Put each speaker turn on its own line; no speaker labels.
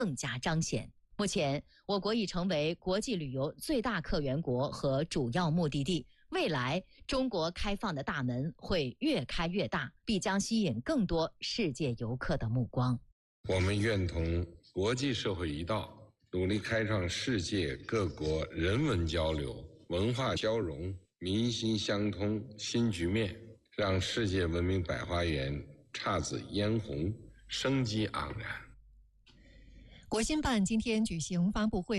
更加彰显。目前，我国已成为国际旅游最大客源国和主要目的地。未来，中国开放的大门会越开越大，必将吸引更多世界游客的目光。
我们愿同国际社会一道，努力开创世界各国人文交流、文化交融、民心相通新局面，让世界文明百花园姹紫嫣红，生机盎然。
国新办今天举行发布会。